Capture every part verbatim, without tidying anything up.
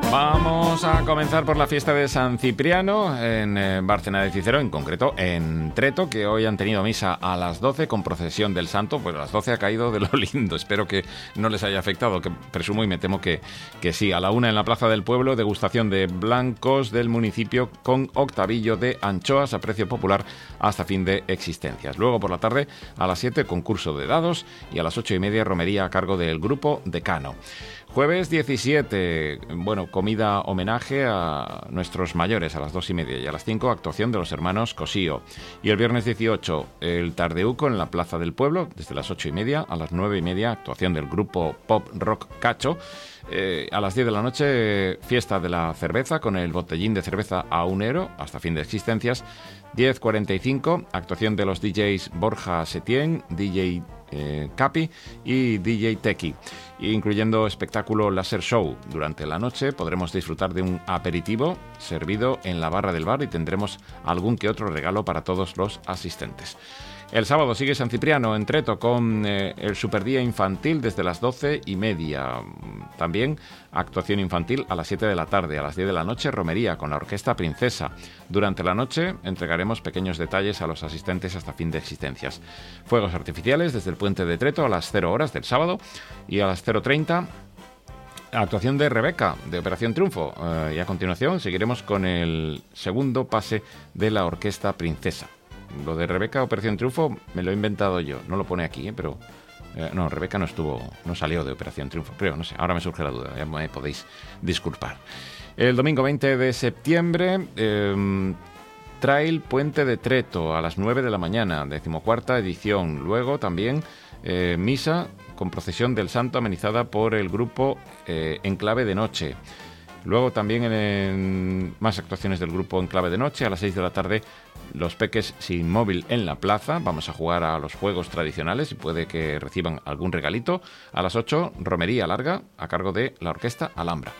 Vamos a comenzar por la fiesta de San Cipriano en eh, Bárcena de Cícero, en concreto en Treto, que hoy han tenido misa a las doce con procesión del santo. Pues a las doce ha caído de lo lindo, espero que no les haya afectado, que presumo y me temo que, que sí. A la una en la Plaza del Pueblo, degustación de blancos del municipio con octavillo de anchoas a precio popular hasta fin de existencias. Luego por la tarde a las siete concurso de dados y a las ocho y media romería a cargo del grupo Decano. Jueves diecisiete, bueno, comida homenaje a nuestros mayores a las dos y media, y a las cinco actuación de los hermanos Cosío. Y el viernes dieciocho, el Tardeuco en la Plaza del Pueblo, desde las ocho y media a las nueve y media, actuación del grupo Pop Rock Cacho. Eh, a las diez de la noche, fiesta de la cerveza con el botellín de cerveza a un euro hasta fin de existencias. diez cuarenta y cinco, actuación de los D Js Borja Setién, D J eh, Capi y D J Tequi, incluyendo espectáculo láser show. Durante la noche podremos disfrutar de un aperitivo servido en la barra del bar y tendremos algún que otro regalo para todos los asistentes. El sábado sigue San Cipriano en Treto con eh, el Superdía Infantil desde las doce y media. También actuación infantil a las siete de la tarde. A las diez de la noche romería con la Orquesta Princesa. Durante la noche entregaremos pequeños detalles a los asistentes hasta fin de existencias. Fuegos artificiales desde el puente de Treto a las cero horas del sábado, y a las cero treinta actuación de Rebeca, de Operación Triunfo. Eh, y a continuación seguiremos con el segundo pase de la Orquesta Princesa. Lo de Rebeca, Operación Triunfo, me lo he inventado yo. No lo pone aquí, ¿eh? pero... Eh, no, Rebeca no estuvo, no salió de Operación Triunfo, creo, no sé. Ahora me surge la duda, ya me podéis disculpar. El domingo veinte de septiembre, eh, Trail Puente de Treto a las nueve de la mañana, decimocuarta edición. Luego también eh, misa con procesión del santo amenizada por el grupo eh, Enclave de Noche. Luego también en, en más actuaciones del grupo Enclave de Noche. A las seis de la tarde, los peques sin móvil en la plaza. Vamos a jugar a los juegos tradicionales y puede que reciban algún regalito. A las ocho, romería larga a cargo de la Orquesta Alhambra.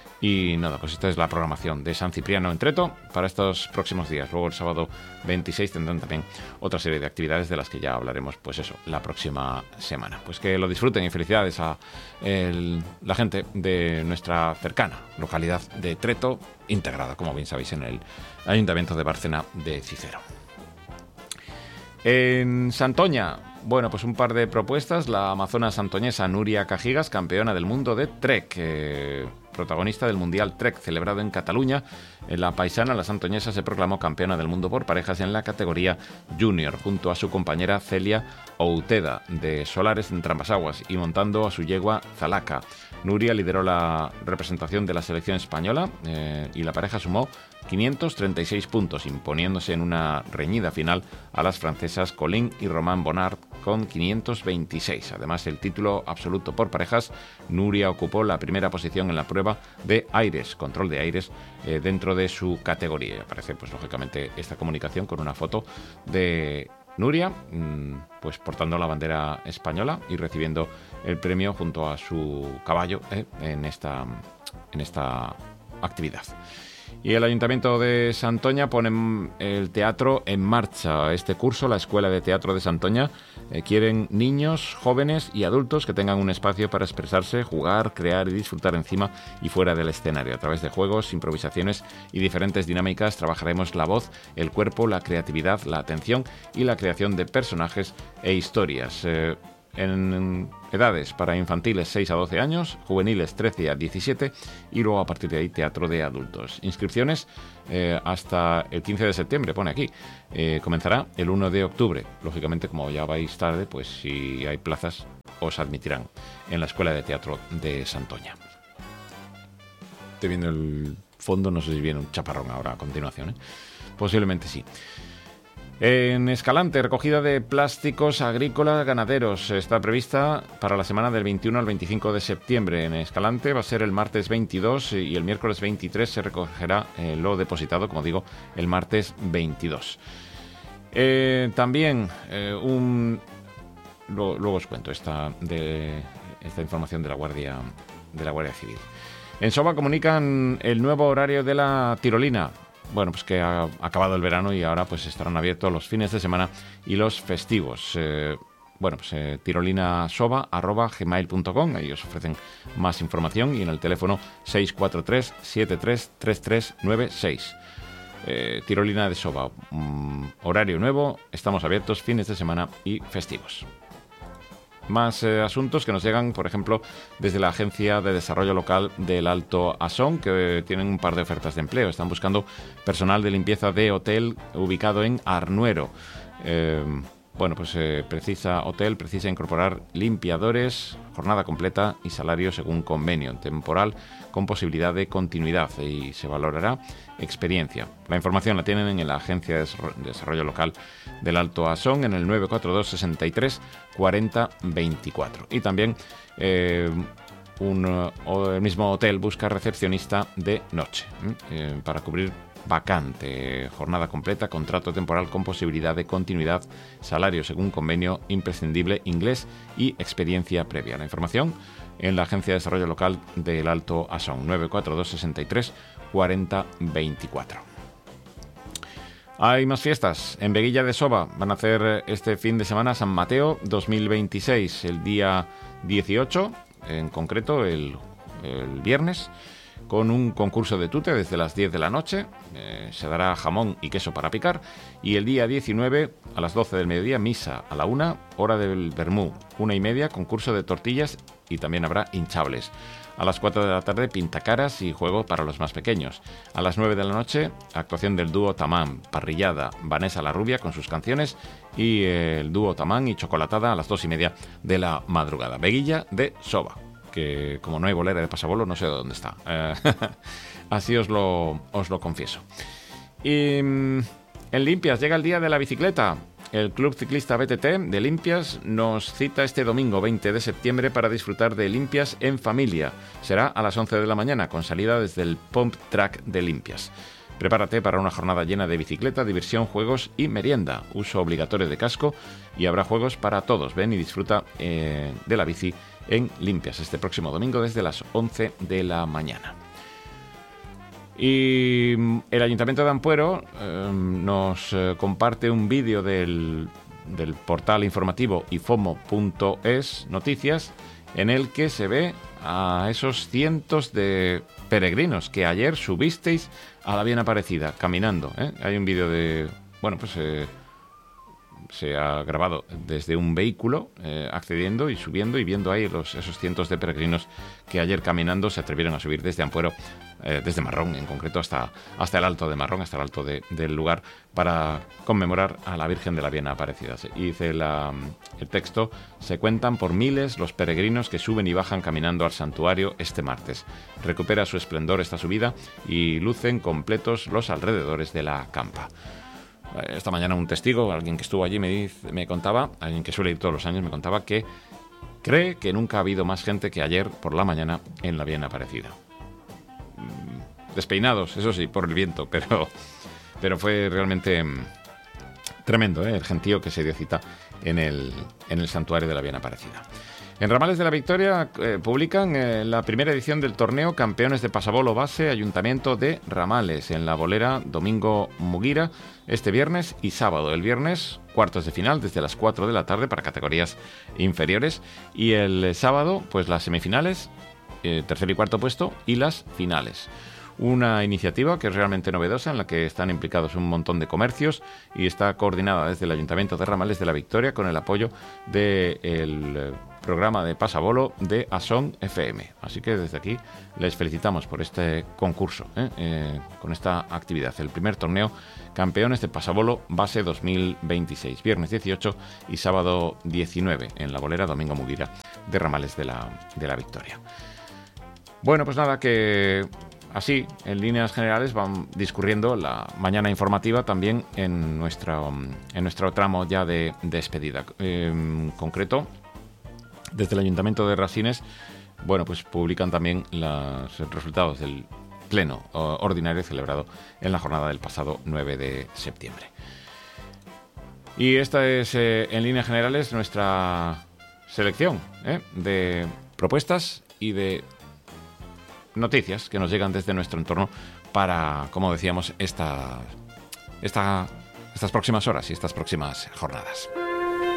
Y nada, pues esta es la programación de San Cipriano en Treto para estos próximos días. Luego el sábado veintiséis tendrán también otra serie de actividades de las que ya hablaremos, pues eso, la próxima semana. Pues que lo disfruten y felicidades a el, la gente de nuestra cercana localidad de Treto, integrada, como bien sabéis, en el Ayuntamiento de Bárcena de Cícero. En Santoña, bueno, pues un par de propuestas. La amazona santoñesa Nuria Cajigas, campeona del mundo de Trek, eh, protagonista del Mundial Trek celebrado en Cataluña. En la paisana, la santoñesa se proclamó campeona del mundo por parejas en la categoría junior, junto a su compañera Celia Outeda, de Solares en Trambasaguas, y montando a su yegua Zalaca. Nuria lideró la representación de la selección española eh, y la pareja sumó quinientos treinta y seis puntos, imponiéndose en una reñida final a las francesas Colin y Román Bonard con quinientos veintiséis. Además, el título absoluto por parejas, Nuria ocupó la primera posición en la prueba de aires, control de aires, eh, dentro de su categoría. Y aparece, pues lógicamente, esta comunicación con una foto de Nuria, pues portando la bandera española y recibiendo el premio junto a su caballo eh, en esta, en esta actividad. Y el Ayuntamiento de Santoña pone el teatro en marcha. Este curso, la Escuela de Teatro de Santoña, eh, quieren niños, jóvenes y adultos que tengan un espacio para expresarse, jugar, crear y disfrutar encima y fuera del escenario. A través de juegos, improvisaciones y diferentes dinámicas trabajaremos la voz, el cuerpo, la creatividad, la atención y la creación de personajes e historias. Eh, en edades para infantiles seis a doce años, juveniles trece a diecisiete y luego a partir de ahí teatro de adultos. Inscripciones eh, hasta el quince de septiembre, pone aquí. Eh, comenzará el uno de octubre. Lógicamente, como ya vais tarde, pues si hay plazas os admitirán en la Escuela de Teatro de Santoña. Estoy viendo el fondo, no sé si viene un chaparrón ahora a continuación, ¿eh? Posiblemente sí. En Escalante, recogida de plásticos agrícolas ganaderos está prevista para la semana del veintiuno al veinticinco de septiembre. En Escalante va a ser el martes veintidós y el miércoles veintitrés se recogerá eh, lo depositado, como digo, el martes veintidós. Eh, también eh, un... Luego, luego os cuento esta, de, esta información de la Guardia, de la Guardia Civil. En Soba comunican el nuevo horario de la tirolina. Bueno, pues que ha acabado el verano y ahora pues estarán abiertos los fines de semana y los festivos. Eh, bueno, pues eh, tirolinasoba arroba gmail punto com, ahí os ofrecen más información, y en el teléfono seis cuatro tres, siete tres, tres tres nueve seis. Eh, Tirolina de Soba, um, horario nuevo, estamos abiertos fines de semana y festivos. Más eh, asuntos que nos llegan, por ejemplo, desde la Agencia de Desarrollo Local del Alto Asón, que eh, tienen un par de ofertas de empleo. Están buscando personal de limpieza de hotel ubicado en Arnuero. Eh, bueno, pues eh, precisa hotel, precisa incorporar limpiadores, jornada completa y salario según convenio temporal, con posibilidad de continuidad, y se valorará experiencia. La información la tienen en la Agencia de Desarrollo Local del Alto Asón, en el nueve cuatro dos, sesenta y tres, cuarenta, veinticuatro. Y también eh, un, o el mismo hotel busca recepcionista de noche eh, para cubrir vacante, jornada completa, contrato temporal con posibilidad de continuidad, salario según convenio, imprescindible inglés y experiencia previa. La información en la Agencia de Desarrollo Local del Alto Asón, nueve cuatro dos, sesenta y tres, cuarenta, veinticuatro. Hay más fiestas. En Veguilla de Soba van a hacer este fin de semana San Mateo dos mil veintiséis, el día dieciocho, en concreto el, el viernes, con un concurso de tute desde las diez de la noche. Eh, se dará jamón y queso para picar. Y el día diecinueve, a las doce del mediodía, misa a la una, hora del vermú, una y media, concurso de tortillas, y también habrá hinchables. A las cuatro de la tarde, pintacaras y juego para los más pequeños. A las nueve de la noche, actuación del dúo Tamán, parrillada, Vanessa la Rubia con sus canciones, y eh, el dúo Tamán y chocolatada a las dos y media de la madrugada. Veguilla de Soba, que como no hay bolera de Pasabolo, no sé dónde está. Eh, así os lo, os lo confieso. Y mm, en Limpias llega el día de la bicicleta. El Club Ciclista B T T de Limpias nos cita este domingo veinte de septiembre para disfrutar de Limpias en familia. Será a las once de la mañana, con salida desde el Pump Track de Limpias. Prepárate para una jornada llena de bicicleta, diversión, juegos y merienda. Uso obligatorio de casco, y habrá juegos para todos. Ven y disfruta eh, de la bici en Limpias este próximo domingo desde las once de la mañana. Y el Ayuntamiento de Ampuero eh, nos eh, comparte un vídeo del, del portal informativo ifomo punto es Noticias, en el que se ve a esos cientos de peregrinos que ayer subisteis a la Bien Aparecida caminando, ¿eh? Hay un vídeo de... Bueno, pues... Eh, se ha grabado desde un vehículo, eh, accediendo y subiendo y viendo ahí los, esos cientos de peregrinos que ayer caminando se atrevieron a subir desde Ampuero, eh, desde Marrón en concreto, hasta, hasta el alto de Marrón, hasta el alto de, del lugar, para conmemorar a la Virgen de la Bien Aparecida. Y dice la, el texto: se cuentan por miles los peregrinos que suben y bajan caminando al santuario este martes. Recupera su esplendor esta subida y lucen completos los alrededores de la campa. Esta mañana un testigo, alguien que estuvo allí, me, dice, me contaba, alguien que suele ir todos los años, me contaba que cree que nunca ha habido más gente que ayer por la mañana en la Bien Aparecida. Despeinados, eso sí, por el viento, pero, pero fue realmente tremendo, ¿eh? El gentío que se dio cita en el, en el santuario de la Bien Aparecida. En Ramales de la Victoria eh, publican eh, la primera edición del torneo Campeones de Pasabolo Base Ayuntamiento de Ramales, en la bolera Domingo Muguira, este viernes y sábado. El viernes, cuartos de final desde las cuatro de la tarde para categorías inferiores, y el sábado, pues las semifinales, eh, tercer y cuarto puesto, y las finales. Una iniciativa que es realmente novedosa, en la que están implicados un montón de comercios, y está coordinada desde el Ayuntamiento de Ramales de la Victoria con el apoyo del programa de Pasabolo de Asón F M. Así que desde aquí les felicitamos por este concurso, ¿eh? Eh, con esta actividad. El primer torneo Campeones de Pasabolo Base dos mil veintiséis, viernes dieciocho y sábado diecinueve, en la bolera Domingo Muguira de Ramales de la, de la Victoria. Bueno, pues nada, que... así, en líneas generales, van discurriendo la mañana informativa también en nuestro, en nuestro tramo ya de, de despedida. Eh, en concreto, desde el Ayuntamiento de Rasines, bueno, pues publican también los resultados del pleno ordinario celebrado en la jornada del pasado nueve de septiembre. Y esta es, eh, en líneas generales, nuestra selección ¿eh? de propuestas y de noticias que nos llegan desde nuestro entorno para, como decíamos, esta, esta, estas próximas horas y estas próximas jornadas.